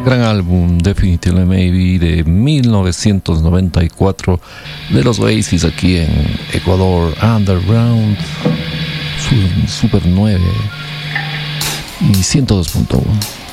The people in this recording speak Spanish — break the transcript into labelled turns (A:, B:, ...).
A: Gran álbum, Definitely Maybe, de 1994, de los Oasis, aquí en Ecuador, Underground, Super 9 y 102.1.